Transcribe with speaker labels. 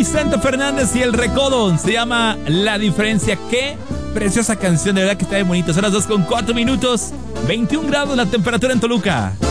Speaker 1: Vicente Fernández y El Recodo. Se llama La Diferencia. Qué preciosa canción, de verdad que está bien bonita. Son las 2:04, 21 grados la temperatura en Toluca.